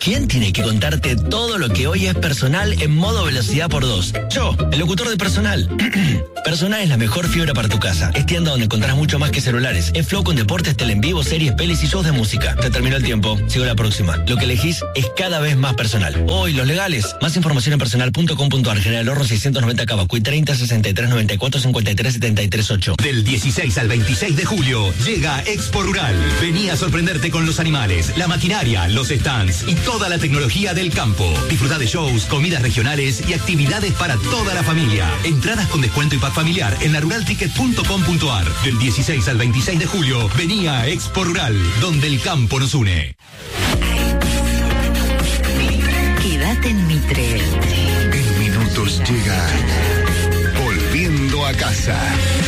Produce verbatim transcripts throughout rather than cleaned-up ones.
¿Quién tiene que contarte todo lo que hoy es Personal en modo velocidad por dos? Yo, el locutor de Personal. Personal es la mejor fibra para tu casa. Es tienda donde encontrarás mucho más que celulares. Es flow con deportes, tele en vivo, series, pelis y shows de música. Te terminó el tiempo. Sigo la próxima. Lo que elegís es cada vez más Personal. Hoy, los legales. Más información en personal punto com punto ar. General Oro seiscientos noventa Cavacuy treinta sesenta y tres noventa y cuatro cincuenta y tres setenta y tres ocho. Del dieciséis al veintiséis de julio llega Expo Rural. Vení a sorprenderte con los animales, la maquinaria, los stands y toda la tecnología del campo. Disfruta de shows, comidas regionales y actividades para toda la familia. Entradas con descuento y pack familiar en la rural ticket punto com punto ar. Del dieciséis al veintiséis de julio, vení a Expo Rural, donde el campo nos une. Quédate en Mitre. En minutos llega Volviendo a casa.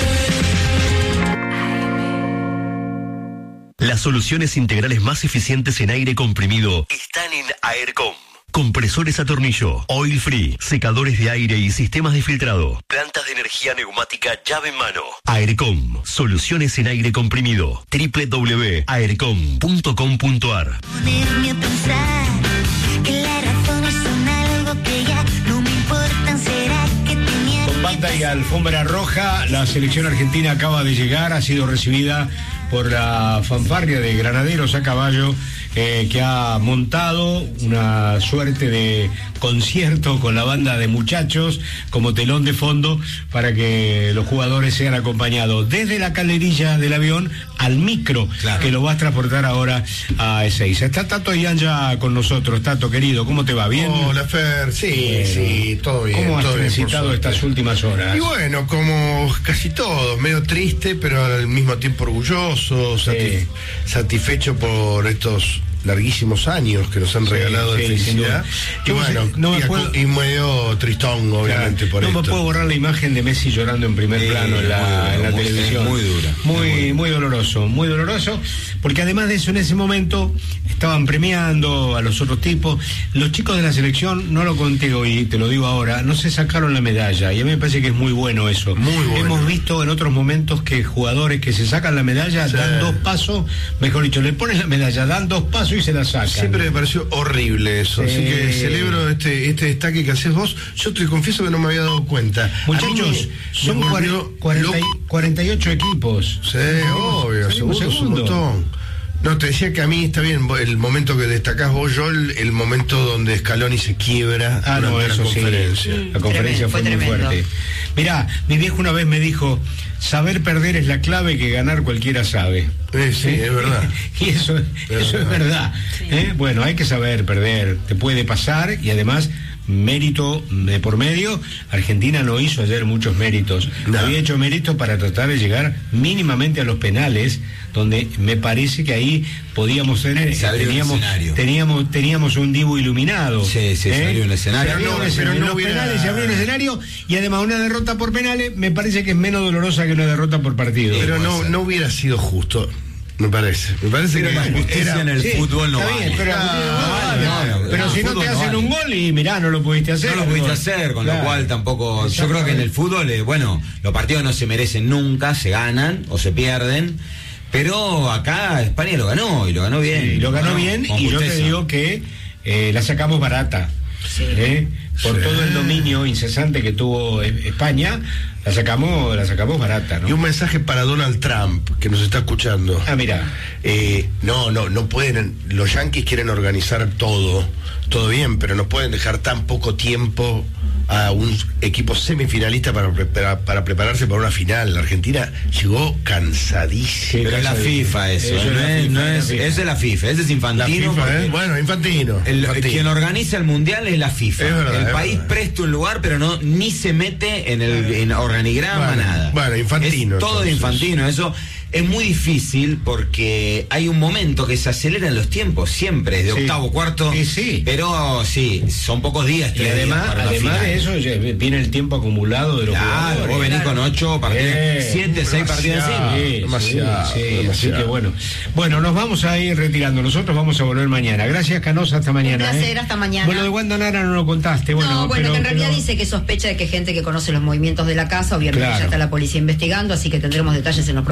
Las soluciones integrales más eficientes en aire comprimido están en Aircom. Compresores a tornillo, oil free, secadores de aire y sistemas de filtrado. Plantas de energía neumática llave en mano. Aircom, soluciones en aire comprimido. doble u doble u doble u punto aircom punto com punto ar. Ponerme a pensar que las razones son algo que ya no me importan. ¿Será que tenía Con banda y alfombra roja, la selección argentina acaba de llegar, ha sido recibida por la fanfarria de Granaderos a Caballo, eh, que ha montado una suerte de concierto con la banda de muchachos como telón de fondo para que los jugadores sean acompañados desde la calderilla del avión al micro, claro, que lo va a transportar ahora a Ezeiza. Está Tato Ian ya con nosotros. Tato, querido, ¿cómo te va? ¿Bien? Hola, Fer. Sí, bueno, sí, todo bien. ¿Cómo has todo transitado estas últimas horas? Y bueno, como casi todo, medio triste, pero al mismo tiempo orgulloso, sí, satisfe- satisfecho por estos larguísimos años que nos han sí, regalado sí, de felicidad. Y Yo bueno, no me y, puedo... y medio tristón, obviamente, claro, por no esto. No me puedo borrar la imagen de Messi llorando en primer Sí, plano en la, muy duro, en la muy, televisión. muy dura. Muy, muy, muy doloroso, muy doloroso, porque además de eso, en ese momento estaban premiando a los otros tipos. Los chicos de la selección, no lo conté hoy, te lo digo ahora, no se sacaron la medalla, y a mí me parece que es muy bueno eso. Muy bueno. Hemos visto en otros momentos que jugadores que se sacan la medalla, sí, dan dos pasos, mejor dicho, le ponen la medalla, dan dos pasos y se la sacan. Siempre me pareció horrible eso, Sí. así que celebro este este destaque que haces vos. Yo te confieso que no me había dado cuenta. Muchachos, A mí me- son me cuare- volvió cuarenta y- loco. cuarenta y ocho equipos. Sí, obvio, Salimos segundo es un segundo. montón. No, te decía que a mí está bien el momento que destacás vos, yo, el, el momento donde Scaloni se quiebra Ah, no, durante eso la sí. conferencia. La conferencia Tremendo, fue fue muy tremendo. fuerte. Mirá, mi viejo una vez me dijo, saber perder es la clave que ganar cualquiera sabe. Eh, sí, es verdad. Y eso, eso es verdad. ¿Eh? Bueno, hay que saber perder, te puede pasar, y además mérito de por medio. Argentina no hizo ayer muchos méritos, No. había hecho méritos para tratar de llegar mínimamente a los penales, donde me parece que ahí podíamos tener, Se abrió un teníamos, escenario. teníamos, teníamos un Dibu iluminado. Sí, sí, se abrió un escenario. Se abrió Pero un no, escenario. pero no En los hubiera- penales se abrió un escenario, y además una derrota por penales me parece que es menos dolorosa que una derrota por partido. Pero no, no hubiera sido justo, me parece. Me parece Pero que la justicia era- en el Sí, fútbol no está vale. bien, pero, No, no vale. no, no, Pero no, si no fútbol te no hacen vale. un gol y mirá, no lo pudiste hacer. No lo pudiste hacer, con Claro. lo cual tampoco. Yo creo que en el fútbol, eh, bueno, los partidos no se merecen nunca, se ganan o se pierden. Pero acá España lo ganó y lo ganó bien. Sí, lo ganó Bueno, bien, con y yo te justeza. digo que eh, la sacamos barata. ¿Eh? Por Sí. todo el dominio incesante que tuvo eh, España, la sacamos, la sacamos barata, ¿no? Y un mensaje para Donald Trump, que nos está escuchando. Ah, mira. Eh, no, no, no pueden. Los yanquis quieren organizar todo, todo bien, pero no pueden dejar tan poco tiempo a un equipo semifinalista para, prepara- para prepararse para una final. La Argentina llegó cansadísima. Pero es la FIFA eso, Eso eh, es no la es, FIFA, no es es, la FIFA. ese es la FIFA, ese es La Infantino. FIFA, porque ¿eh? Bueno, Infantino. el- Infantino. quien organiza el mundial es la FIFA. Es verdad, el es país verdad. presta un lugar, pero no ni se mete en el en organigrama, Bueno, nada. bueno, Infantino, Es todo de entonces. Infantino, eso. Es muy difícil porque hay un momento que se aceleran los tiempos, siempre, de Sí. octavo, cuarto. Sí, sí. Pero sí, son pocos días. Y tres días además, para una además final. de eso, ya viene el tiempo acumulado de los Claro, jugadores. vos venís con ocho partidos, Eh, siete, seis partidos demasiado. encima. Sí, Demasiado, sí, sí, así demasiado. que bueno. Bueno, nos vamos a ir retirando. Nosotros vamos a volver mañana. Gracias, Canosa, hasta mañana. Un placer, ¿eh? hasta mañana. Bueno, de Wanda Nara no lo contaste. Bueno, no, bueno, pero- que en realidad pero- dice que sospecha de que gente que conoce los movimientos de la casa, obviamente Claro. ya está la policía investigando, así que tendremos detalles en los próximos días.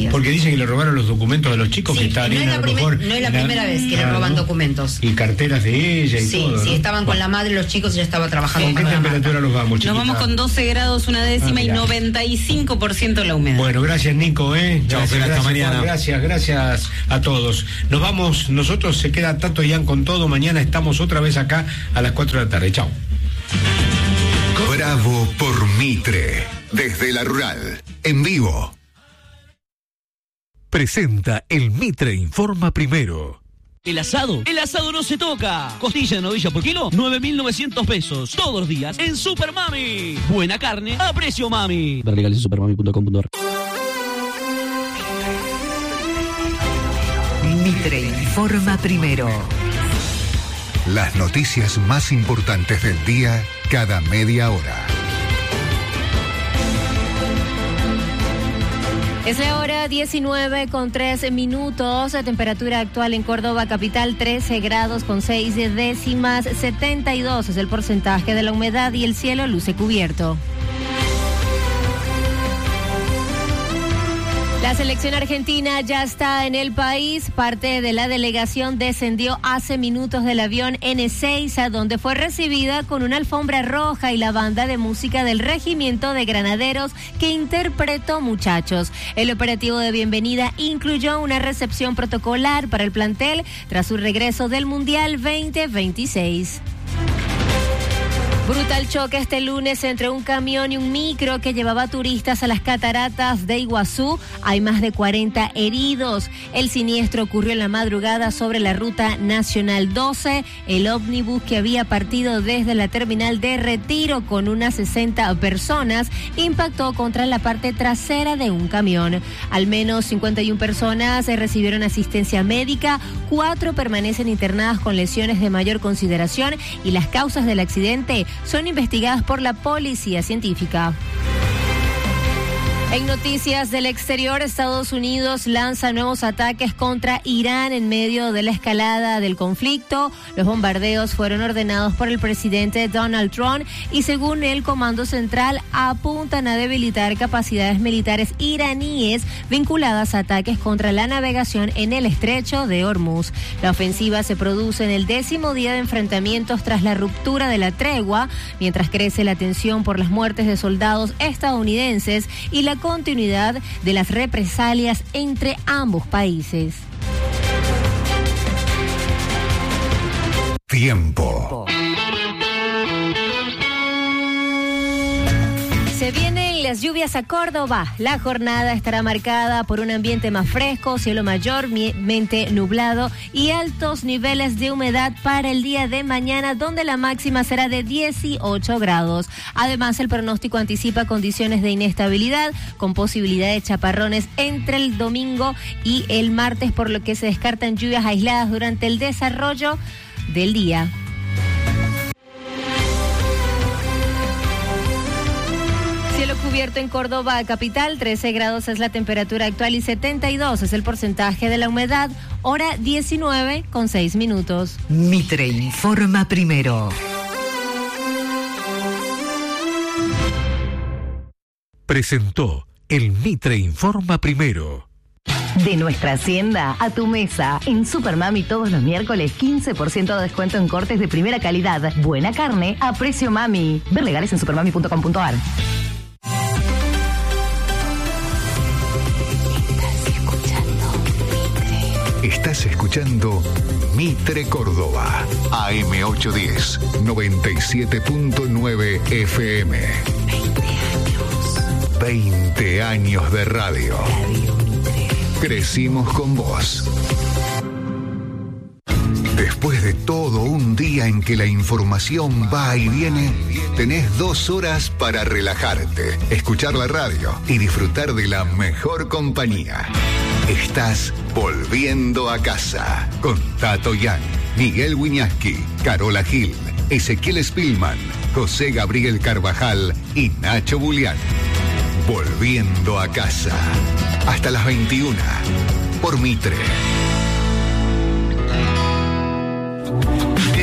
días. Porque dicen que le robaron los documentos de los chicos sí, que estarían no es la, a lo primer, mejor no es la en primera vez que le ah, roban ¿no? documentos. Y carteras de ella y sí, todo. Sí, ¿no? estaban con la madre, los chicos, y ella estaba trabajando. ¿Con qué temperatura nos vamos, chiquita? Nos vamos con doce grados una décima Ah, y noventa y cinco por ciento la humedad. Bueno, gracias Nico, ¿eh? Chao, Gracias, hasta gracias, mañana. Juan, gracias, gracias a todos. Nos vamos, nosotros se queda Tato Ian con todo. Mañana estamos otra vez acá a las cuatro de la tarde. Chao. Bravo por Mitre, desde la Rural, en vivo. Presenta el Mitre Informa Primero. El asado, el asado no se toca. Costilla de novilla por kilo, nueve mil novecientos pesos. Todos los días en Super Mami. Buena carne a precio mami. Ver legales en supermami punto com punto a r. Mitre Informa Primero. Las noticias más importantes del día cada media hora. Es la hora diecinueve con tres minutos. La temperatura actual en Córdoba capital trece grados con seis décimas. setenta y dos es el porcentaje de la humedad y el cielo luce cubierto. La selección argentina ya está en el país. Parte de la delegación descendió hace minutos del avión en Ezeiza, donde fue recibida con una alfombra roja y la banda de música del Regimiento de Granaderos que interpretó Muchachos. El operativo de bienvenida incluyó una recepción protocolar para el plantel tras su regreso del Mundial veinte veintiséis. Brutal choque este lunes entre un camión y un micro que llevaba turistas a las cataratas de Iguazú. Hay más de cuarenta heridos. El siniestro ocurrió en la madrugada sobre la ruta nacional doce. El ómnibus que había partido desde la terminal de Retiro con unas sesenta personas impactó contra la parte trasera de un camión. Al menos cincuenta y una personas recibieron asistencia médica. Cuatro permanecen internadas con lesiones de mayor consideración y las causas del accidente son investigadas por la policía científica. En noticias del exterior, Estados Unidos lanza nuevos ataques contra Irán en medio de la escalada del conflicto. Los bombardeos fueron ordenados por el presidente Donald Trump y, según el Comando Central, apuntan a debilitar capacidades militares iraníes vinculadas a ataques contra la navegación en el estrecho de Hormuz. La ofensiva se produce en el décimo día de enfrentamientos tras la ruptura de la tregua, mientras crece la tensión por las muertes de soldados estadounidenses y la continuidad de las represalias entre ambos países. Tiempo. Se vienen las lluvias a Córdoba. La jornada estará marcada por un ambiente más fresco, cielo mayormente nublado y altos niveles de humedad para el día de mañana, donde la máxima será de dieciocho grados. Además, el pronóstico anticipa condiciones de inestabilidad con posibilidad de chaparrones entre el domingo y el martes, por lo que se descartan lluvias aisladas durante el desarrollo del día. Cielo cubierto en Córdoba capital, trece grados es la temperatura actual y setenta y dos es el porcentaje de la humedad, hora diecinueve con seis minutos. Mitre Informa Primero. Presentó el Mitre Informa Primero. De nuestra hacienda a tu mesa. En Supermami todos los miércoles quince por ciento de descuento en cortes de primera calidad. Buena carne a precio mami. Ver legales en supermami punto com punto a r. Estás escuchando Mitre Córdoba, A M ochocientos diez, noventa y siete punto nueve F M. veinte años de radio. Crecimos con vos. Después de todo un día en que la información va y viene, tenés dos horas para relajarte, escuchar la radio y disfrutar de la mejor compañía. Estás volviendo a casa con Tato Ian, Miguel Wiñaski, Carola Gil, Ezequiel Spillman, José Gabriel Carvajal y Nacho Bulián. Volviendo a casa. Hasta las veintiuna por Mitre.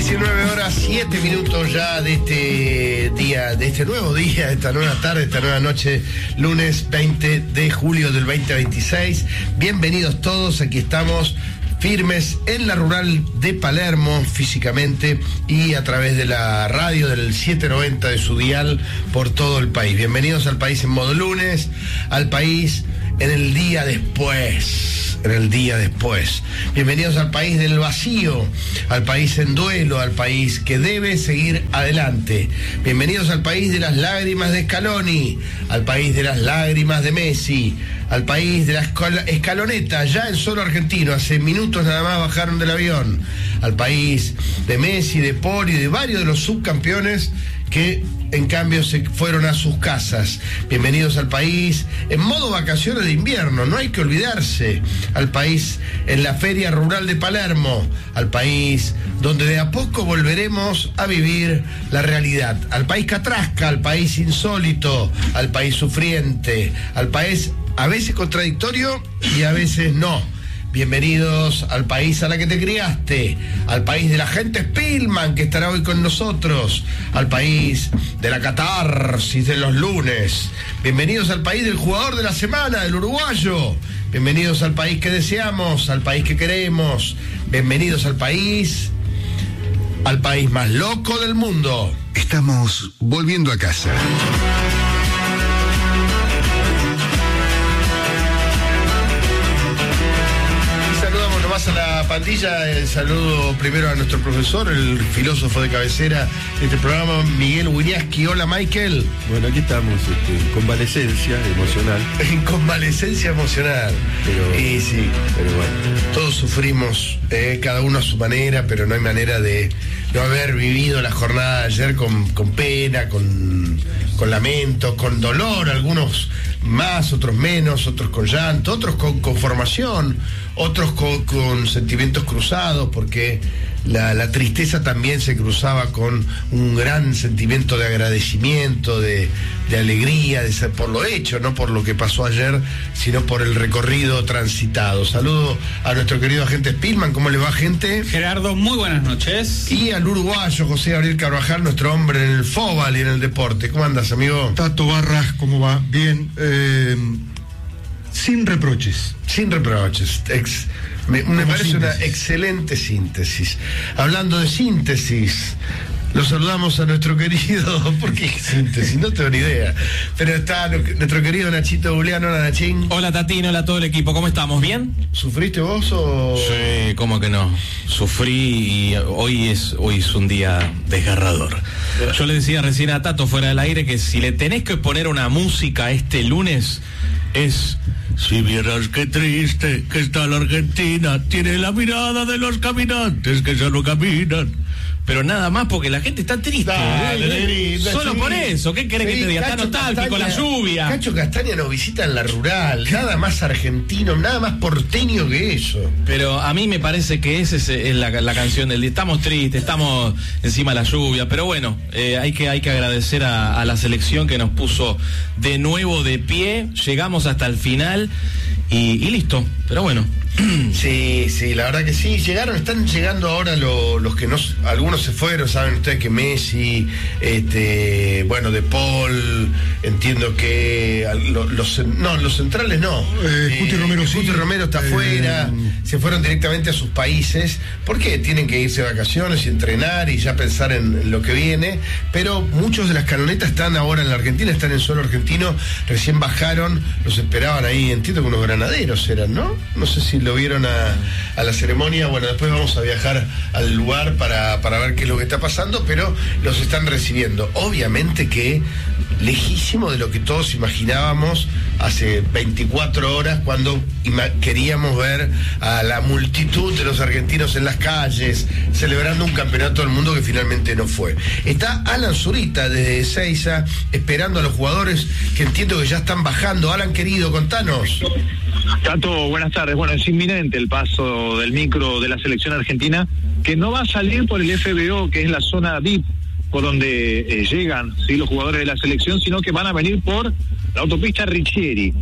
diecinueve horas, siete minutos ya de este día, de este nuevo día, de esta nueva tarde, esta nueva noche, lunes veinte de julio del veinte veintiséis. Bienvenidos todos, aquí estamos firmes en la rural de Palermo, físicamente, y a través de la radio del setecientos noventa de su dial por todo el país. Bienvenidos al país en modo lunes, al país en el día después. En el día después. Bienvenidos al país del vacío, al país en duelo, al país que debe seguir adelante. Bienvenidos al país de las lágrimas de Scaloni, al país de las lágrimas de Messi, al país de la escaloneta, ya en suelo argentino, hace minutos nada más bajaron del avión, al país de Messi, de Poli, de varios de los subcampeones que en cambio se fueron a sus casas. Bienvenidos al país en modo vacaciones de invierno, no hay que olvidarse, al país en la Feria Rural de Palermo, al país donde de a poco volveremos a vivir la realidad, al país catrasca, al país insólito, al país sufriente, al país a veces contradictorio y a veces no. Bienvenidos al país a la que te criaste, al país de la gente Spillman que estará hoy con nosotros, al país de la catarsis de los lunes. Bienvenidos al país del jugador de la semana, del uruguayo. Bienvenidos al país que deseamos, al país que queremos. Bienvenidos al país, al país más loco del mundo. Estamos volviendo a casa. A la pandilla, el saludo primero a nuestro profesor, el filósofo de cabecera de este programa, Miguel Winiaski. Hola, Michael. Bueno, aquí estamos este, en convalecencia emocional. En convalecencia emocional. Pero, y sí, pero bueno. Todos sufrimos, eh, cada uno a su manera, pero no hay manera de no haber vivido la jornada de ayer con, con pena, con, con lamento, con dolor, algunos más, otros menos, otros con llanto, otros con conformación, otros con, con sentimientos cruzados, porque la, la tristeza también se cruzaba con un gran sentimiento de agradecimiento, de, de alegría, de ser por lo hecho, no por lo que pasó ayer, sino por el recorrido transitado. Saludo a nuestro querido agente Spillman. ¿Cómo le va, gente? Gerardo, muy buenas noches. Y al uruguayo José Gabriel Carvajal, nuestro hombre en el fútbol y en el deporte. ¿Cómo andas, amigo? Tato Barras, ¿cómo va? Bien. Eh, sin reproches. Sin reproches. Ex, me me parece síntesis. Una excelente síntesis. Hablando de síntesis, lo saludamos a nuestro querido, ¿por qué síntesis? No tengo ni idea. Pero está nuestro querido Nachito Juliano. Hola, Nachín. Hola, Tatino, hola a todo el equipo, ¿cómo estamos? ¿Bien? ¿Sufriste vos o...? Sí, ¿cómo que no? Sufrí y hoy es, hoy es un día desgarrador. Yo le decía recién a Tato fuera del aire que si le tenés que poner una música este lunes es... Si vieras qué triste que está la Argentina, tiene la mirada de los caminantes que ya no caminan. Pero nada más porque la gente está triste. Dale, ¿eh? Solo sí. por eso, ¿qué querés Sí, que te diga? Está Cacho nostálgico, Castaña, la lluvia. Cacho Castaña nos visita en la rural, nada más argentino, nada más porteño que eso. Pero a mí me parece que esa es, es la, la canción del día. Estamos tristes, estamos encima de la lluvia, pero bueno, eh, hay que hay que agradecer a, a la selección que nos puso de nuevo de pie. Llegamos hasta el final y, y listo. Pero bueno. Sí, sí, la verdad que sí, llegaron, están llegando ahora lo, los que no, algunos se fueron, saben ustedes que Messi, este, bueno, De Paul, entiendo que los, los no, los centrales no. Eh, Cuti Romero sí. Cuti Romero está afuera, eh, se fueron directamente a sus países, porque tienen que irse de vacaciones y entrenar y ya pensar en lo que viene, pero muchos de las canonetas están ahora en la Argentina, están en suelo argentino, recién bajaron, los esperaban ahí, entiendo que unos granaderos eran, ¿no? No sé si lo vieron a, a la ceremonia. Bueno, después vamos a viajar al lugar para, para ver qué es lo que está pasando, pero los están recibiendo. Obviamente que lejísimo de lo que todos imaginábamos hace veinticuatro horas cuando queríamos ver a la multitud de los argentinos en las calles celebrando un campeonato del mundo que finalmente no fue. Está Alan Zurita desde Ezeiza esperando a los jugadores que entiendo que ya están bajando. Alan, querido, contanos. Tato, buenas tardes. Bueno, es inminente el paso del micro de la selección argentina, que no va a salir por el F B O, que es la zona V I P, por donde eh, llegan ¿sí? los jugadores de la selección, sino que van a venir por la autopista Riccieri.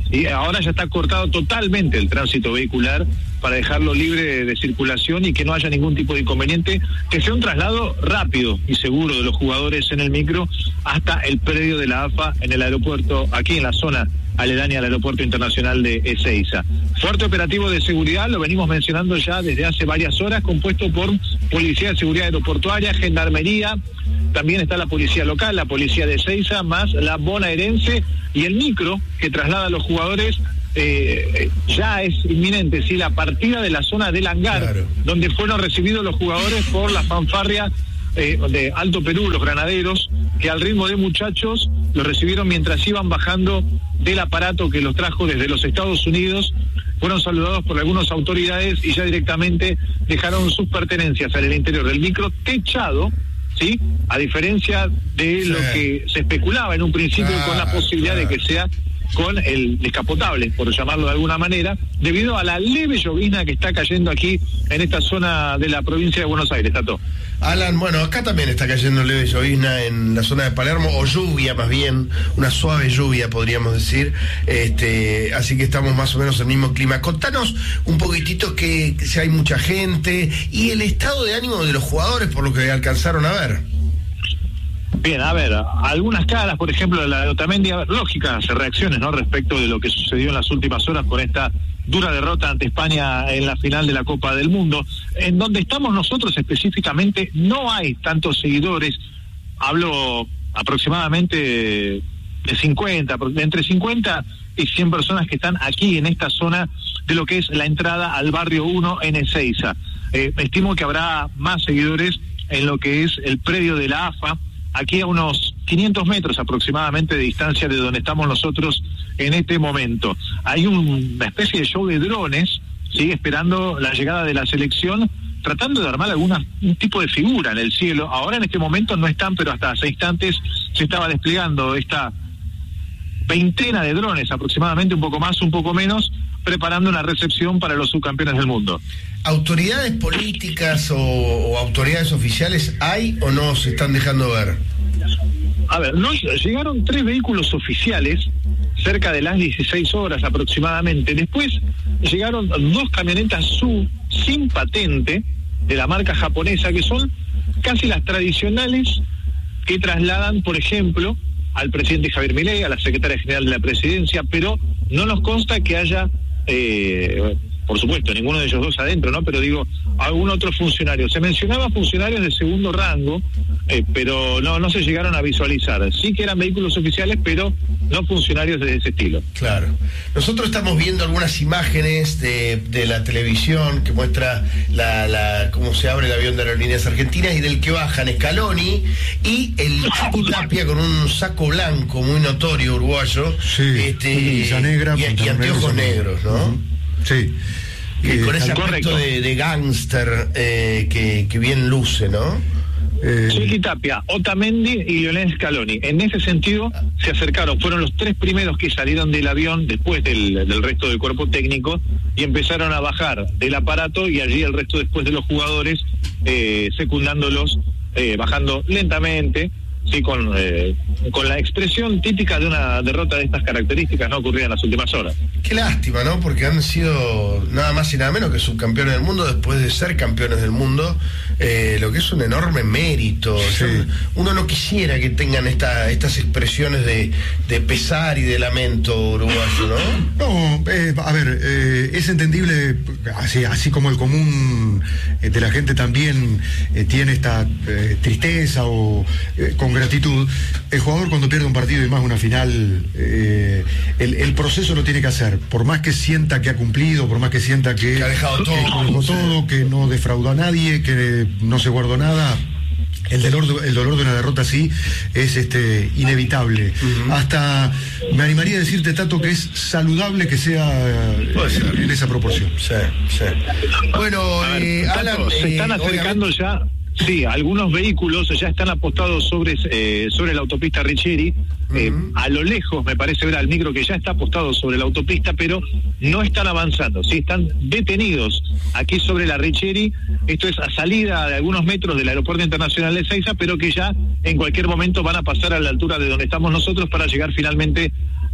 y ahora ya está cortado totalmente el tránsito vehicular para dejarlo libre de, de circulación y que no haya ningún tipo de inconveniente, que sea un traslado rápido y seguro de los jugadores en el micro hasta el predio de la A F A en el aeropuerto, aquí en la zona aledaña al Aeropuerto Internacional de Ezeiza. Fuerte operativo de seguridad, lo venimos mencionando ya desde hace varias horas, compuesto por Policía de Seguridad Aeroportuaria, Gendarmería, también está la Policía Local, la Policía de Ezeiza, más la bonaerense y el micro que traslada a los jugadores. Eh, ya es inminente, sí, la partida de la zona del hangar, claro, donde fueron recibidos los jugadores por la fanfarria eh, de Alto Perú, los granaderos, que al ritmo de muchachos los recibieron mientras iban bajando del aparato que los trajo desde los Estados Unidos. Fueron saludados por algunas autoridades y ya directamente dejaron sus pertenencias en el interior del micro techado, ¿sí? A diferencia de sí. lo que se especulaba en un principio, claro, con la posibilidad claro. de que sea con el descapotable, por llamarlo de alguna manera, debido a la leve llovizna que está cayendo aquí en esta zona de la provincia de Buenos Aires, Tato. Alan, bueno, acá también está cayendo leve llovizna en la zona de Palermo, o lluvia más bien, una suave lluvia podríamos decir, este, así que estamos más o menos en el mismo clima. Contanos un poquitito que, que si hay mucha gente y el estado de ánimo de los jugadores por lo que alcanzaron a ver. Bien, a ver, algunas caras, por ejemplo, de la de Otamendi, a ver, lógicas reacciones, ¿no?, respecto de lo que sucedió en las últimas horas con esta dura derrota ante España en la final de la Copa del Mundo. En donde estamos nosotros específicamente no hay tantos seguidores, hablo aproximadamente de cincuenta, entre cincuenta y cien personas que están aquí en esta zona de lo que es la entrada al barrio uno en Ezeiza. Eh, estimo que habrá más seguidores en lo que es el predio de la A F A, aquí a unos quinientos metros aproximadamente de distancia de donde estamos nosotros en este momento. Hay un, una especie de show de drones, sigue esperando la llegada de la selección, tratando de armar alguna, un tipo de figura en el cielo. Ahora en este momento no están, pero hasta hace instantes se estaba desplegando esta veintena de drones, aproximadamente, un poco más, un poco menos, preparando una recepción para los subcampeones del mundo. ¿Autoridades políticas o, o autoridades oficiales hay o no se están dejando ver? A ver, no, llegaron tres vehículos oficiales cerca de las dieciséis horas aproximadamente. Después llegaron dos camionetas S U V sin patente de la marca japonesa, que son casi las tradicionales que trasladan, por ejemplo, al presidente Javier Milei, a la secretaria general de la presidencia, pero no nos consta que haya, eh, por supuesto, ninguno de ellos dos adentro, ¿no? Pero digo, algún otro funcionario. Se mencionaba funcionarios de segundo rango, eh, pero no, no se llegaron a visualizar. Sí que eran vehículos oficiales, pero no funcionarios de ese estilo. Claro. Nosotros estamos viendo algunas imágenes de, de la televisión que muestra la, la cómo se abre el avión de Aerolíneas Argentinas y del que bajan Scaloni y el Chiqui Tapia con un saco blanco muy notorio uruguayo, sí, este, negra, y, y anteojos negros, ¿no? Uh-huh. Sí. Que eh, con ese aspecto de, de gángster eh, que, que bien luce, ¿no? Eh... Chiqui Tapia, Otamendi y Lionel Scaloni. En ese sentido se acercaron, fueron los tres primeros que salieron del avión después del, del resto del cuerpo técnico y empezaron a bajar del aparato, y allí el resto después de los jugadores eh, secundándolos, eh, bajando lentamente, sí, con, eh, con la expresión típica de una derrota de estas características, no ocurrida en las últimas horas. Qué lástima, ¿no? Porque han sido nada más y nada menos que subcampeones del mundo después de ser campeones del mundo, eh, lo que es un enorme mérito. Sí. Yo, uno no quisiera que tengan esta, estas expresiones de, de pesar y de lamento uruguayo, ¿no? No, eh, a ver, eh, es entendible, así, así como el común eh, de la gente también eh, tiene esta eh, tristeza o eh, con gratitud. El jugador, cuando pierde un partido y más una final, eh, el, el proceso lo tiene que hacer, por más que sienta que ha cumplido, por más que sienta que, que ha dejado todo, que colgó todo, que no defraudó a nadie, que no se guardó nada. El dolor, el dolor de una derrota así es este inevitable. Uh-huh. Hasta me animaría a decirte, Tato, que es saludable que sea eh, en esa proporción. Sí, sí. Bueno, ver, eh, Tato, Alan, se están eh, acercando obviamente... ya. Sí, algunos vehículos ya están apostados sobre, eh, sobre la autopista Richeri. Eh, uh-huh. A lo lejos me parece ver al micro que ya está apostado sobre la autopista, pero no están avanzando, sí, están detenidos aquí sobre la Richeri. Esto es a salida de algunos metros del Aeropuerto Internacional de Ezeiza, pero que ya en cualquier momento van a pasar a la altura de donde estamos nosotros para llegar finalmente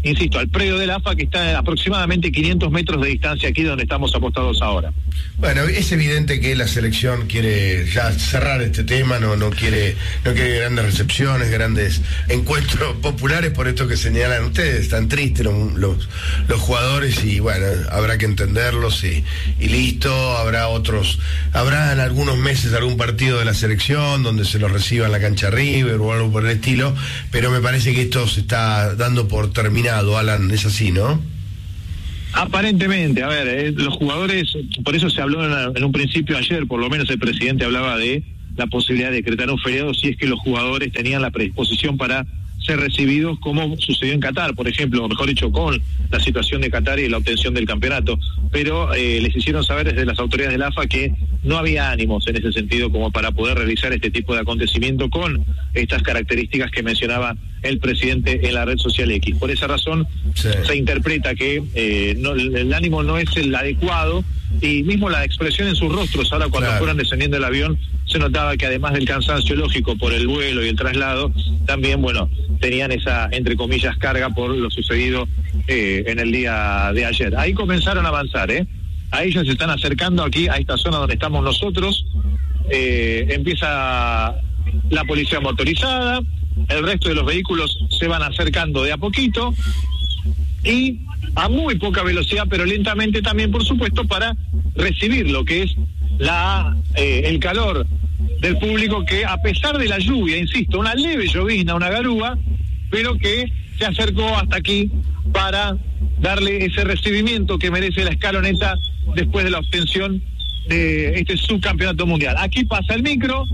insisto, al predio del A F A, que está a aproximadamente quinientos metros de distancia aquí donde estamos apostados ahora. Bueno, es evidente que la selección quiere ya cerrar este tema, no no quiere no quiere grandes recepciones, grandes encuentros populares, por esto que señalan ustedes, están tristes los, los, los jugadores y bueno, habrá que entenderlos y, y listo, habrá otros, habrá en algunos meses algún partido de la selección donde se los reciba en la cancha River o algo por el estilo, pero me parece que esto se está dando por terminado, Alan, es así, ¿no? Aparentemente, a ver, eh, los jugadores, por eso se habló en, la, en un principio ayer, por lo menos el presidente hablaba de la posibilidad de decretar un feriado si es que los jugadores tenían la predisposición para ser recibidos, como sucedió en Qatar, por ejemplo, o mejor dicho, con la situación de Qatar y la obtención del campeonato. Pero eh, les hicieron saber desde las autoridades del A F A que no había ánimos en ese sentido como para poder realizar este tipo de acontecimiento con estas características que mencionaba el presidente en la red social X. Por esa razón sí. se interpreta que eh, no, el, el ánimo no es el adecuado, y mismo la expresión en sus rostros ahora cuando claro. fueron descendiendo del avión se notaba que además del cansancio lógico por el vuelo y el traslado, también, bueno, tenían esa, entre comillas, carga por lo sucedido eh, en el día de ayer. Ahí comenzaron a avanzar, ¿eh? Ahí ya se están acercando aquí a esta zona donde estamos nosotros, eh, empieza la policía motorizada, el resto de los vehículos se van acercando de a poquito y a muy poca velocidad, pero lentamente también, por supuesto, para recibir lo que es la eh, el calor del público, que a pesar de la lluvia, insisto, una leve llovizna, una garúa, pero que se acercó hasta aquí para darle ese recibimiento que merece la escaloneta después de la obtención de este subcampeonato mundial. Aquí pasa el micro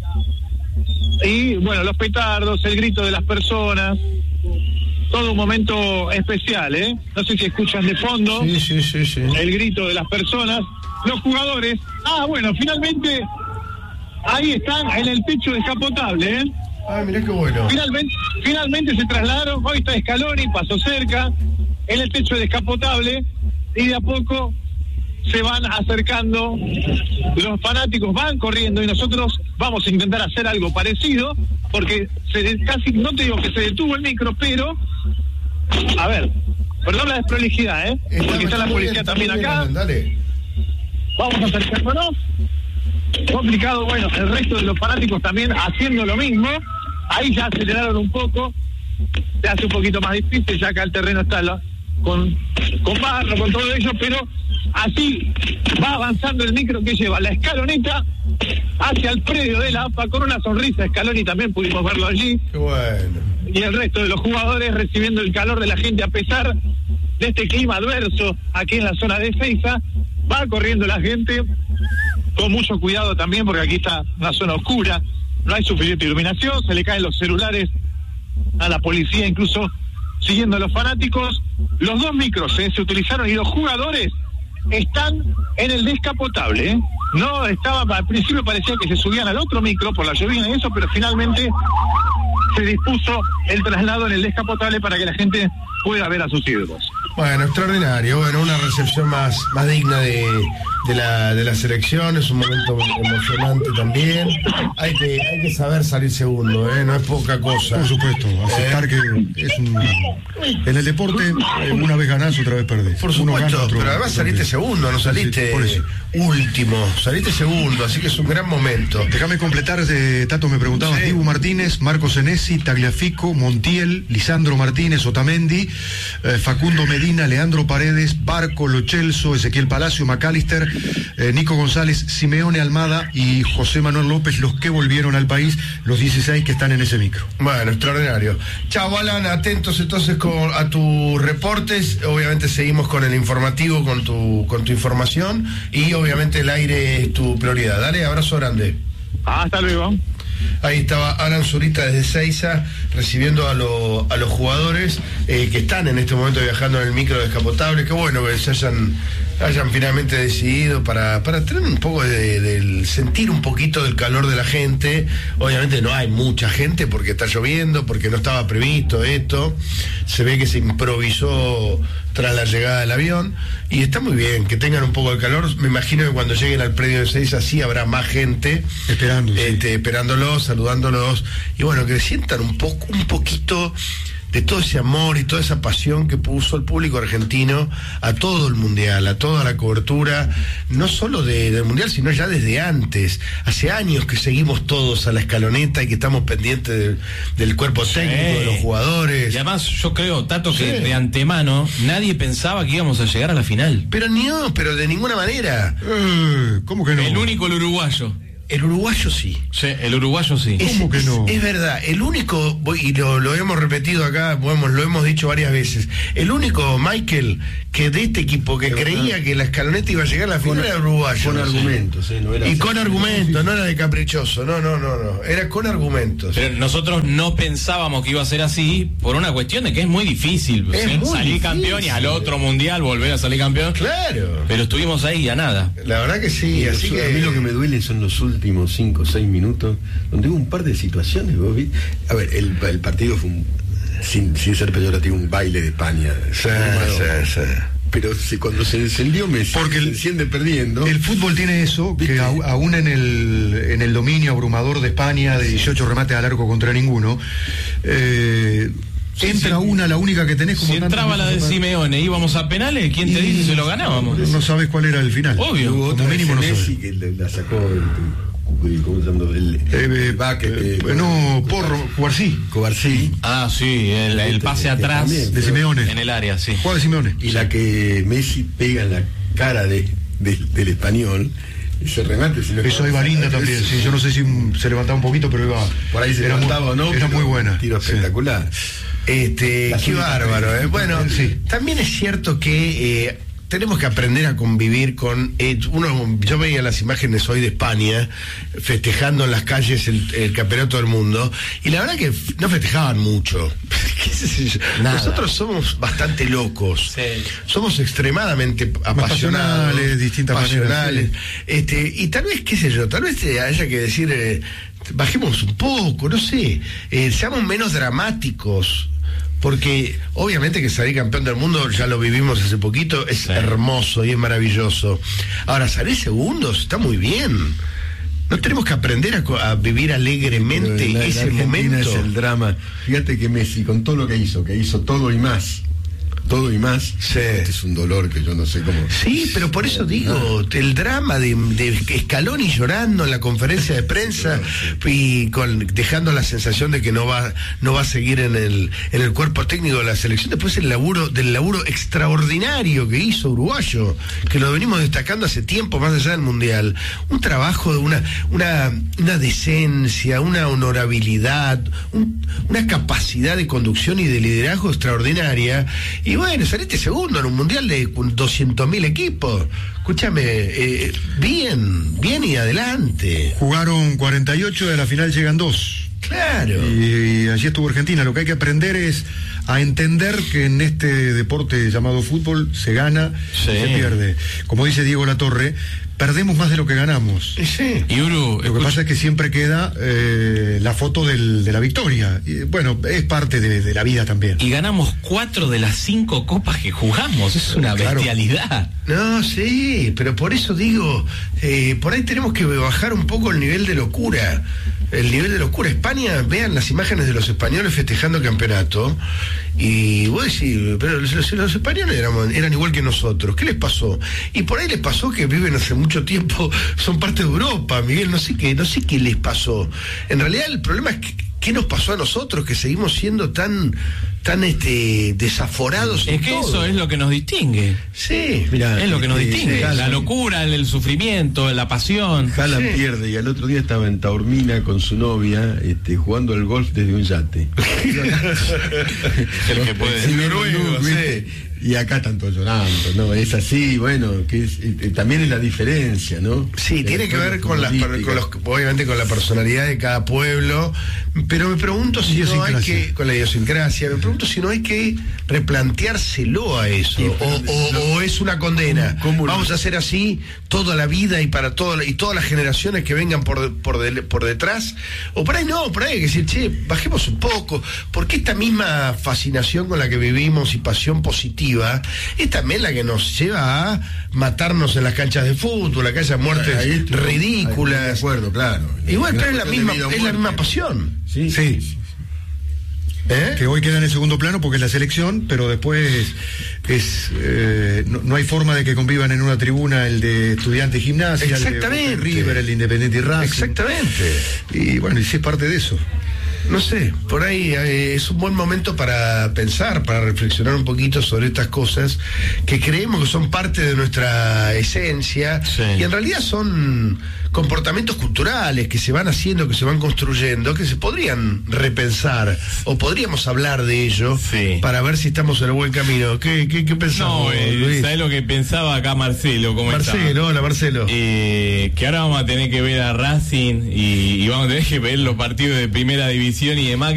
y, bueno, los petardos, el grito de las personas, todo un momento especial, ¿eh? No sé si escuchan de fondo sí, sí, sí, sí. el grito de las personas, los jugadores. Ah, bueno, finalmente ahí están en el techo descapotable, ¿eh? Ah, mirá qué bueno. Finalmente, finalmente se trasladaron, hoy está Scaloni, pasó cerca, en el techo descapotable, y de a poco se van acercando, los fanáticos van corriendo y nosotros vamos a intentar hacer algo parecido, porque se, casi, no te digo que se detuvo el micro, pero, a ver, perdón la desprolijidad, ¿eh? Está porque está la policía bien, también bien, acá. Dale. Vamos a acercarnos. Complicado, bueno, el resto de los fanáticos también haciendo lo mismo. Ahí ya aceleraron un poco, se hace un poquito más difícil, ya acá el terreno está la, con, con barro, con todo ello, pero así va avanzando el micro que lleva la escaloneta hacia el predio de la A F A con una sonrisa. Scaloni también pudimos verlo allí. Qué bueno. Y el resto de los jugadores recibiendo el calor de la gente a pesar de este clima adverso aquí en la zona de Ezeiza. Va corriendo la gente con mucho cuidado también, porque aquí está una zona oscura, no hay suficiente iluminación, se le caen los celulares a la policía, incluso siguiendo a los fanáticos. Los dos micros ¿eh? se utilizaron y los jugadores están en el descapotable, ¿eh? No estaba, al principio parecía que se subían al otro micro por la llovizna y eso, pero finalmente se dispuso el traslado en el descapotable para que la gente pueda ver a sus ídolos. Bueno, extraordinario, bueno, una recepción más, más digna de, de la de la selección, es un momento emocionante también. Hay que, hay que saber salir segundo, ¿eh? No es poca cosa. Por supuesto, aceptar eh. que es un, en el deporte una vez ganás, otra vez perdés. Por supuesto, gana, pero además saliste segundo, no saliste sí, último, saliste segundo, así que es un gran momento. Déjame completar, eh, Tato, me preguntaba, sí. Dibu Martínez, Marcos Senesi, Tagliafico, Montiel, Lisandro Martínez, Otamendi, eh, Facundo Medina, Leandro Paredes, Barco, Lo Celso, Ezequiel Palacio, McAllister, eh, Nico González, Simeone Almada y José Manuel López, los que volvieron al país, los dieciséis que están en ese micro. Bueno, extraordinario. Chao, Alan, atentos entonces con, a tus reportes. Obviamente seguimos con el informativo, con tu, con tu información, y obviamente el aire es tu prioridad. Dale, abrazo grande. Hasta luego. Ahí estaba Alan Zurita desde Ezeiza recibiendo a, lo, a los jugadores eh, que están en este momento viajando en el micro descapotable. Qué bueno que se hayan, hayan finalmente decidido para, para tener un poco de, de sentir un poquito del calor de la gente. Obviamente no hay mucha gente porque está lloviendo, porque no estaba previsto esto. Se ve que se improvisó tras la llegada del avión y está muy bien que tengan un poco de calor. Me imagino que cuando lleguen al predio de Ezeiza sí habrá más gente esperando, este, sí. esperándolos, saludándolos, y bueno, que sientan un poco, un poquito de todo ese amor y toda esa pasión que puso el público argentino a todo el mundial, a toda la cobertura, no solo de, del mundial, sino ya desde antes. Hace años que seguimos todos a la escaloneta y que estamos pendientes de, del cuerpo técnico, Sí. de los jugadores. Y además yo creo, Tato, que Sí. de antemano nadie pensaba que íbamos a llegar a la final. Pero ni no, pero de ninguna manera. Eh, ¿Cómo que no? El único, el uruguayo. El uruguayo sí. Sí, el uruguayo sí. Es, ¿Cómo que no? Es, es verdad, el único, voy- y lo, lo hemos repetido acá, bueno, lo hemos dicho varias veces, el único, Michael, que de este equipo que Es creía verdad. que la escaloneta iba a llegar a la final era uruguayo. Con Sí. argumentos, ¿eh? No era Y así. con argumentos, no era de caprichoso, no, no, no, no, era con argumentos. Pero nosotros no pensábamos que iba a ser así por una cuestión de que es muy difícil. Es ¿sí? muy Salir difícil. campeón y al otro mundial volver a salir campeón. Claro. Pero estuvimos ahí a nada. La verdad que sí, Y así los- que... A mí lo que me duele son los últimos cinco o seis minutos, donde hubo un par de situaciones. ¿Vos vi? A ver, el, el partido fue, un, sin, sin ser peyorativo, un baile de España. Sí, Armado. sí, sí. Pero se- cuando se encendió Messi, Porque el- se enciende perdiendo. El fútbol tiene eso, que au- aún en el, en el dominio abrumador de España, de dieciocho remates al arco contra ninguno, eh, Sí, entra sí. una, la única que tenés como Si tantas entraba la de veces- Simeone, íbamos a penales, ¿quién te Y- dice si lo ganábamos? No sabes cuál era el final. Obvio. Hubo Como otra mínimo no de sabes. Messi que le- la sacó el, el- ¿cómo se llama? El, Eh, el back, eh, eh, no, Porro, Cuarsí, Covarsí. Ah, sí, el, el pase Que atrás también, de Simeone. en el área, sí. Juan de Simeone. Y la que Messi pega en la cara de, de- del español, ese remate. Si no Eso iba linda también, sí, yo no sé si mm, se levantaba un poquito, pero iba... Por ahí se era levantaba muy, o no. Era pero muy buena. Tiro Sí. espectacular. Este, La qué súbita bárbaro, que- ¿eh? Bueno, Sí. también es cierto que eh, tenemos que aprender a convivir con eh, uno. Yo veía las imágenes hoy de España festejando en las calles el, el campeonato del mundo y la verdad que f- no festejaban mucho. ¿Qué sé yo? Nada. Nosotros somos bastante locos, Sí. somos extremadamente apasionados, pasionales, distintas maneras, pasionales. Este, y tal vez, qué sé yo, tal vez eh, haya que decir, eh, bajemos un poco, no sé, eh, seamos menos dramáticos. Porque obviamente que salir campeón del mundo, ya lo vivimos hace poquito, es Sí. hermoso y es maravilloso. Ahora, salir segundos está muy bien. No tenemos que aprender a, co- a vivir alegremente Pero en la- en ese Argentina momento. es el drama. Fíjate que Messi, con todo lo que hizo, que hizo todo y más, todo y más, Sí. este es un dolor que yo no sé cómo. Sí, pero por eso digo, el drama de, de Scaloni llorando en la conferencia de prensa y con, dejando la sensación de que no va no va a seguir en el en el cuerpo técnico de la selección, después el laburo del laburo extraordinario que hizo Uruguayo, que lo venimos destacando hace tiempo más allá del Mundial, un trabajo de una una una decencia, una honorabilidad, un- una capacidad de conducción y de liderazgo extraordinaria. Y bueno, saliste segundo en un mundial de doscientos mil equipos. Escúchame, eh, bien, bien y adelante. Jugaron cuarenta y ocho, de la final llegan dos. Claro. Y, y allí estuvo Argentina. Lo que hay que aprender es a entender que en este deporte llamado fútbol se gana, Sí. se pierde. Como dice Diego Latorre, perdemos más de lo que ganamos. Sí. Y Uru, Lo que escucha- pasa es que siempre queda eh, la foto del- de la victoria. Y, bueno, es parte de, de la vida también. y ganamos cuatro de las cinco copas que jugamos, es una Claro. bestialidad. No, sí, pero por eso digo, eh, por ahí tenemos que bajar un poco el nivel de locura. El nivel de locura. España, vean las imágenes de los españoles festejando el campeonato. Y vos decís, pero los, los- los españoles eran, eran igual que nosotros. ¿Qué les pasó? Y por ahí les pasó que viven hace mucho tiempo, son parte de Europa, Miguel. No sé qué, no sé qué les pasó. En realidad el problema es que, qué nos pasó a nosotros, que seguimos siendo tan, tan este, desaforados. Es en que todo. eso es lo que nos distingue. Sí. Mirá, Es lo que nos eh, distingue. Haaland- La locura, el, el sufrimiento, la pasión. Haaland Sí. pierde y al otro día estaba en Taormina con su novia, este, jugando al golf desde un yate. El que puede. Sí, noruego, ¿viste? Y acá están todos llorando, ¿no? Es así, bueno, que es, eh, también es la diferencia, ¿no? Sí, tiene que ver con, las, per- con los, obviamente con la personalidad de cada pueblo, pero me pregunto si no hay que, con la idiosincrasia, me pregunto si no hay que replanteárselo a eso, Sí, o, o- o es una condena. ¿Cómo- cómo lo- Vamos a hacer así toda la vida y para todo, y todas las generaciones que vengan por, por, del- por detrás, o por ahí no, por ahí hay que decir, che, bajemos un poco, porque esta misma fascinación con la que vivimos y pasión positiva es también la que nos lleva a matarnos en las canchas de fútbol, a que haya muertes Ahí estoy- ahí estoy ridículas. de acuerdo, claro. Igual, Una pero es la cuestión de misma, vida o es la misma muerte. pasión. Sí, Sí. sí. ¿Eh? Que hoy queda en el segundo plano porque es la selección, pero después es eh, no, no hay forma de que convivan en una tribuna el de Estudiantes y Gimnasia, Exactamente. el de River, el de Independiente y Racing. Exactamente. Y bueno, y sí es parte de eso. No sé, por ahí eh, es un buen momento para pensar, para reflexionar un poquito sobre estas cosas que creemos que son parte de nuestra esencia sí. y en realidad son comportamientos culturales que se van haciendo, que se van construyendo, que se podrían repensar o podríamos hablar de ello sí. para ver si estamos en el buen camino. ¿Qué, qué, qué pensamos, no, eh, Luis? ¿Sabés lo que pensaba acá Marcelo? ¿Cómo Marcelo, está? hola Marcelo. Eh, que ahora vamos a tener que ver a Racing y, y vamos a tener que ver los partidos de primera división y demás.